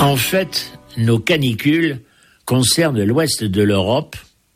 En fait, nos canicules concernent l'ouest de l'Europe,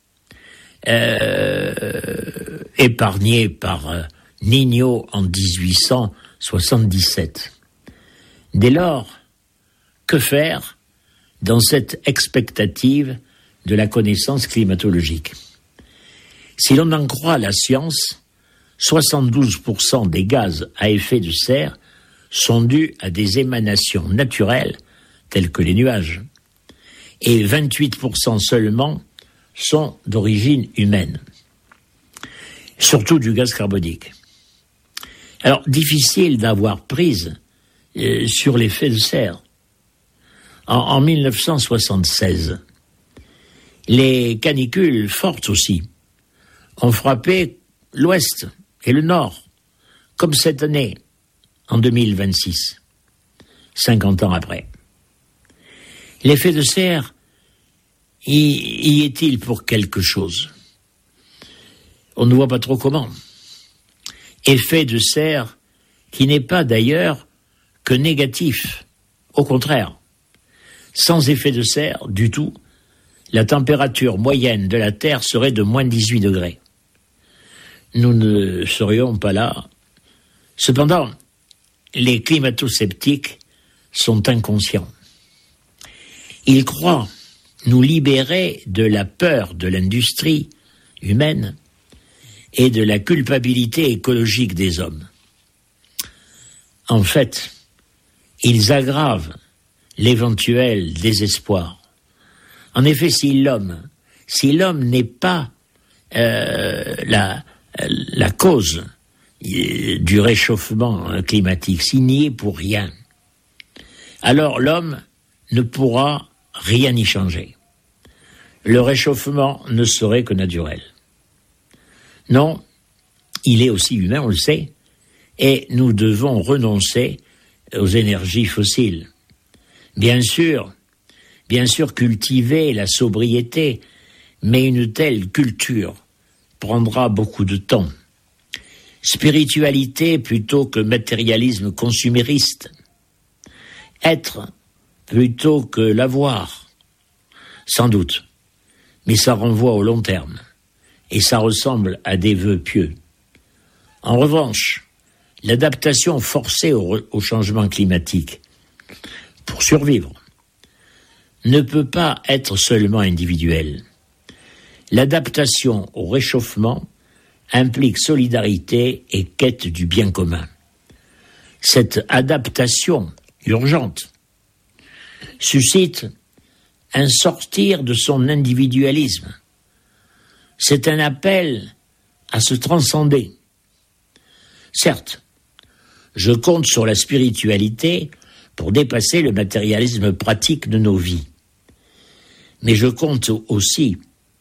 épargné par Niño en 1877. Dès lors, que faire dans cette expectative de la connaissance climatologique? Si l'on en croit la science, 72% des gaz à effet de serre sont dus à des émanations naturelles, telles que les nuages, et 28% seulement sont d'origine humaine, surtout du gaz carbonique. Alors, difficile d'avoir prise sur l'effet de serre. En 1976, les canicules fortes aussi ont frappé l'ouest et le nord, comme cette année, en 2026, 50 ans après. L'effet de serre, y est-il pour quelque chose? On ne voit pas trop comment. Effet de serre qui n'est pas d'ailleurs que négatif. Au contraire, sans effet de serre du tout, la température moyenne de la Terre serait de moins 18 degrés. Nous ne serions pas là. Cependant, les climato-sceptiques sont inconscients. Ils croient nous libérer de la peur de l'industrie humaine et de la culpabilité écologique des hommes. En fait, ils aggravent l'éventuel désespoir. En effet, si l'homme n'est pas la cause du réchauffement climatique, s'il n'y est pour rien, alors l'homme ne pourra rien y changer. Le réchauffement ne serait que naturel. Non, il est aussi humain, on le sait, et nous devons renoncer aux énergies fossiles. Bien sûr cultiver la sobriété, mais une telle culture prendra beaucoup de temps. Spiritualité plutôt que matérialisme consumériste. Être plutôt que l'avoir. Sans doute. Mais ça renvoie au long terme. Et ça ressemble à des vœux pieux. En revanche, l'adaptation forcée au changement climatique, pour survivre, ne peut pas être seulement individuelle. L'adaptation au réchauffement implique solidarité et quête du bien commun. Cette adaptation urgente suscite un sortir de son individualisme. C'est un appel à se transcender. Certes, je compte sur la spiritualité pour dépasser le matérialisme pratique de nos vies. Mais je compte aussi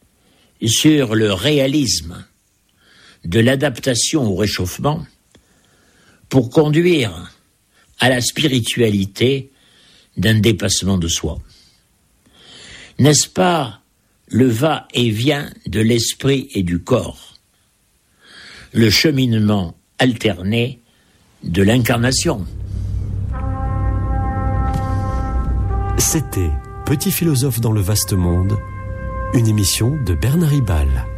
sur le réalisme de l'adaptation au réchauffement pour conduire à la spiritualité d'un dépassement de soi. N'est-ce pas le va-et-vient de l'esprit et du corps, le cheminement alterné de l'incarnation? C'était Petit philosophe dans le vaste monde, une émission de Bernard Ribal.